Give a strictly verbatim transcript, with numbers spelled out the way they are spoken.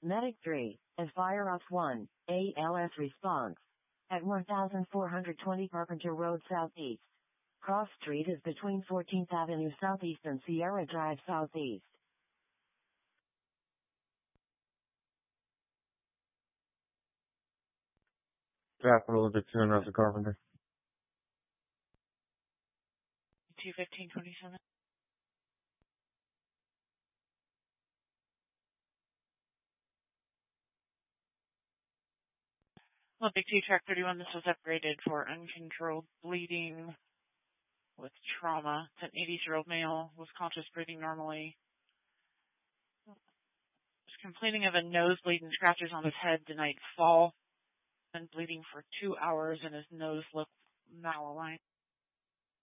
Medic three, and Fire Ops one, A L S response. At fourteen twenty Carpenter Road Southeast. Cross Street is between fourteenth Avenue Southeast and Sierra Drive Southeast. Capital of two and Russell Carpenter. two fifteen twenty-seven. Well, Big T Track thirty-one, this was upgraded for uncontrolled bleeding with trauma. It's an eighty-year-old male, was conscious, breathing normally. Was complaining of a nosebleed and scratches on his head the night fall. Been bleeding for two hours and his nose looked malaligned.